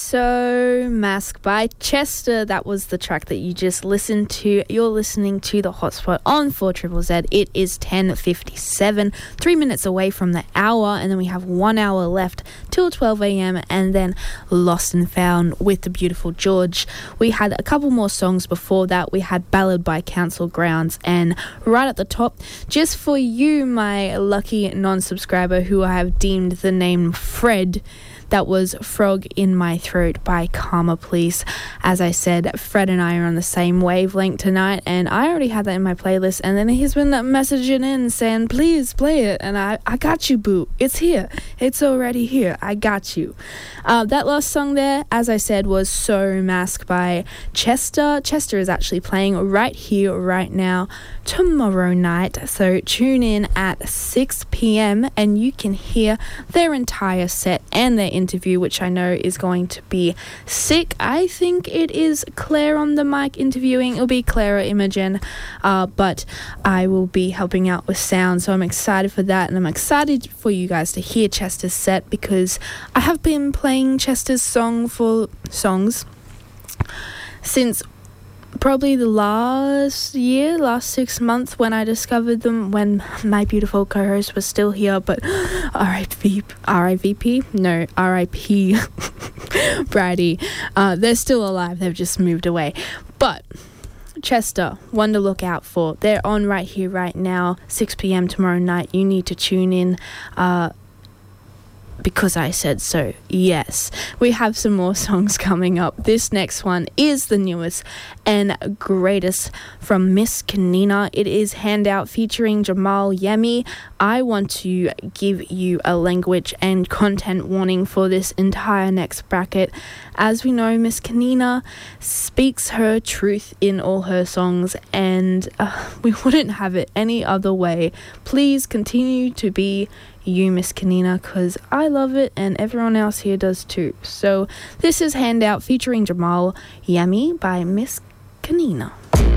So Mask by Chester. That was the track that you just listened to. You're listening to The Hotspot on 4ZZZ. It is 10:57, 3 minutes away from the hour, and then we have 1 hour left till 12 a.m. and then Lost and Found with the beautiful George. We had a couple more songs before that. We had Ballad by Council Grounds, and right at the top, just for you, my lucky non-subscriber who I have deemed the name Fred, that was Frog in My Throat by Karma Police. As I said, Fred and I are on the same wavelength tonight, and I already had that in my playlist, and then he's been messaging in saying, please play it, and I got you, boo. It's here. It's already here. I got you. That last song there, as I said, was So Mask by Chester. Chester is actually playing right here, right now, tomorrow night, so tune in at 6 p.m. and you can hear their entire set and their interview, which I know is going to be sick. I think it is Claire on the mic interviewing. It'll be Clara Imogen, but I will be helping out with sound, so I'm excited for that, and I'm excited for you guys to hear Chester's set because I have been playing Chester's songs since probably the last 6 months when I discovered them, when my beautiful co-host was still here, but R.I.P. Brady. They're still alive, they've just moved away. But Chester, one to look out for. They're on right here, right now, 6 p.m. tomorrow night. You need to tune in, because I said so. Yes, we have some more songs coming up. This next one is the newest and greatest from Miss Kanina. It is Handout featuring Jamal Yemi. I want to give you a language and content warning for this entire next bracket. As we know, Miss Kanina speaks her truth in all her songs, and we wouldn't have it any other way. Please continue to be you, Miss Kanina, because I love it and everyone else here does too. So this is Handout featuring Jamal Yami by Miss Kanina.